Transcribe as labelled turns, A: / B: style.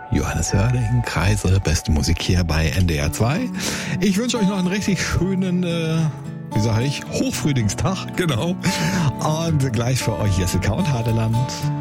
A: Johannes Hörling, Kreise, beste Musik hier bei NDR 2. Ich wünsche euch noch einen richtig schönen, wie sage ich, Hochfrühlingstag, genau. Und gleich für euch Jessica und Hadeland.